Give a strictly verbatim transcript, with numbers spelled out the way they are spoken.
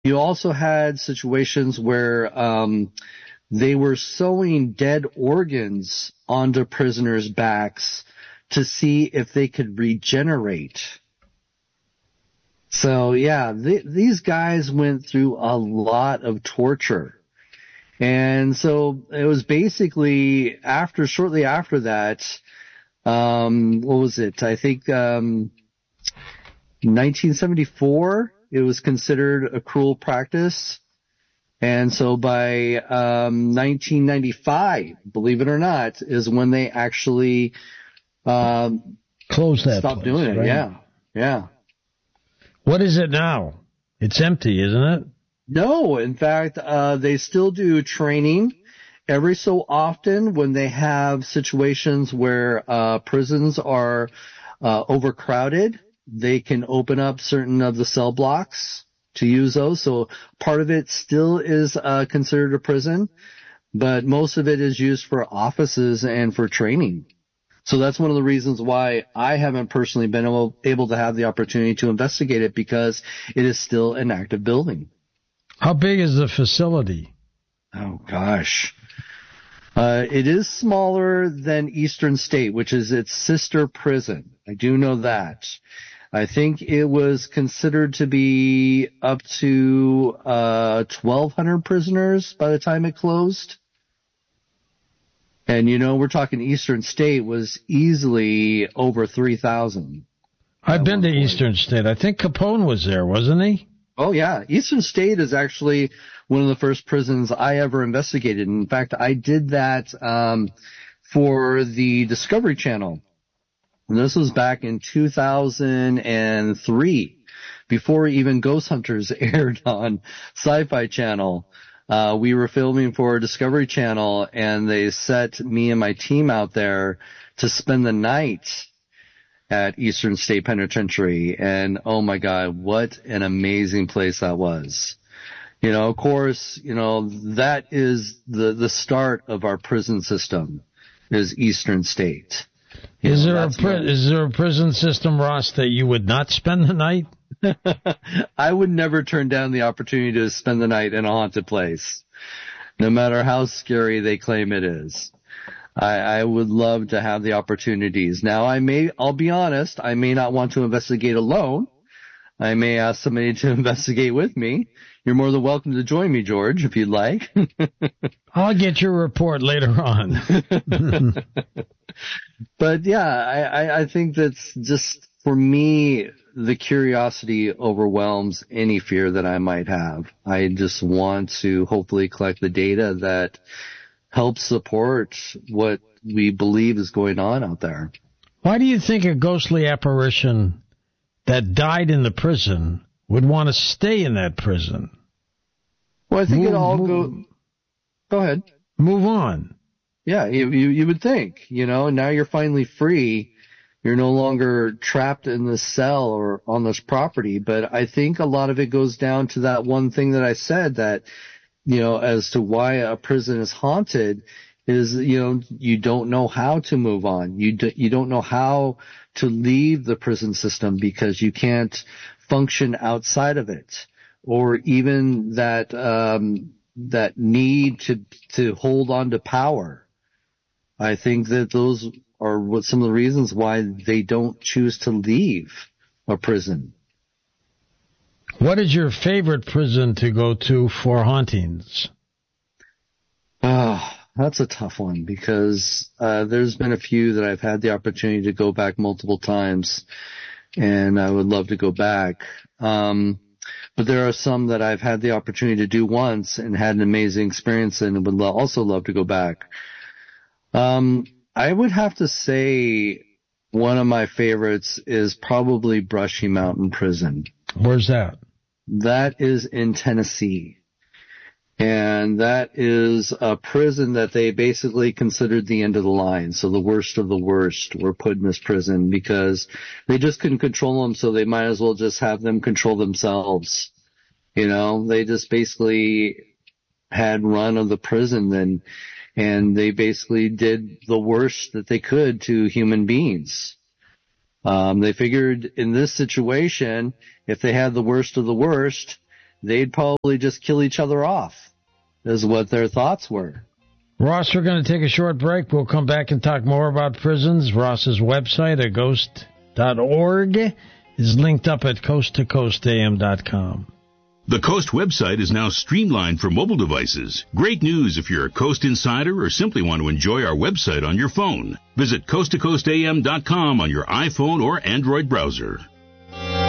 You also had situations where um, they were sewing dead organs onto prisoners' backs to see if they could regenerate. So, yeah, th- these guys went through a lot of torture. And so it was basically after, shortly after that, um, what was it? I think um, nineteen seventy-four, it was considered a cruel practice. And so by um, nineteen ninety-five, believe it or not, is when they actually um, closed that stopped place, doing it. right? Yeah, yeah. What is it now? It's empty, isn't it? No, in fact, uh, they still do training every so often when they have situations where uh, prisons are uh, overcrowded. They can open up certain of the cell blocks to use those. So part of it still is uh, considered a prison, but most of it is used for offices and for training. So that's one of the reasons why I haven't personally been able, able to have the opportunity to investigate it, because it is still an active building. How big is the facility? Oh, gosh. Uh, it is smaller than Eastern State, which is its sister prison. I do know that. I think it was considered to be up to uh, twelve hundred prisoners by the time it closed. And, you know, we're talking Eastern State was easily over three thousand. I've been to point. Eastern State. I think Capone was there, wasn't he? Oh, yeah. Eastern State is actually one of the first prisons I ever investigated. In fact, I did that um, for the Discovery Channel. And this was back in two thousand three, before even Ghost Hunters aired on Sci-Fi Channel. Uh, we were filming for Discovery Channel, and they set me and my team out there to spend the night at Eastern State Penitentiary. And oh my God, what an amazing place that was. You know, of course, you know, that is the, the start of our prison system, is Eastern State. You is know, there a pri- is there a prison system, Ross, that you would not spend the night? I would never turn down the opportunity to spend the night in a haunted place, no matter how scary they claim it is. I, I would love to have the opportunities. Now, I may, I'll be honest, I may not want to investigate alone. I may ask somebody to investigate with me. You're more than welcome to join me, George, if you'd like. I'll get your report later on. But yeah, I, I, I think that's just, for me, the curiosity overwhelms any fear that I might have. I just want to hopefully collect the data that helps support what we believe is going on out there. Why do you think a ghostly apparition that died in the prison would want to stay in that prison? Well, I think move, it all move, go. Go ahead. Move on. Yeah, you, you you would think, you know, now you're finally free. You're no longer trapped in this cell or on this property. But I think a lot of it goes down to that one thing that I said, that, you know, as to why a prison is haunted is, you know, you don't know how to move on. You do, you don't know how to leave the prison system because you can't function outside of it, or even that um, that need to to hold on to power. I think that those are what some of the reasons why they don't choose to leave a prison. What is your favorite prison to go to for hauntings? Ah. That's a tough one, because uh, there's been a few that I've had the opportunity to go back multiple times, and I would love to go back. Um, but there are some that I've had the opportunity to do once and had an amazing experience in, and would lo- also love to go back. Um, I would have to say one of my favorites is probably Brushy Mountain Prison. Where's that? That is in Tennessee. And that is a prison that they basically considered the end of the line. So the worst of the worst were put in this prison because they just couldn't control them, so they might as well just have them control themselves. You know, they just basically had run of the prison, and, and they basically did the worst that they could to human beings. Um, they figured in this situation, if they had the worst of the worst, they'd probably just kill each other off, is what their thoughts were. Ross, we're going to take a short break. We'll come back and talk more about prisons. Ross's website at ghost dot org is linked up at coast to coast a m dot com. The Coast website is now streamlined for mobile devices. Great news if you're a Coast insider or simply want to enjoy our website on your phone. Visit coast to coast a m dot com on your iPhone or Android browser.